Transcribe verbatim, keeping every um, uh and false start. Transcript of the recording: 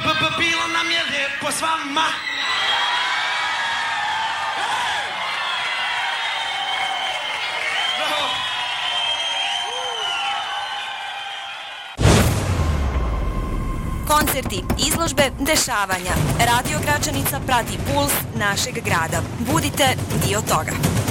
Bilo nam je lijepo s vama. Koncerti, izložbe, dešavanja. Radio Gračanica prati puls našeg grada. Budite dio toga.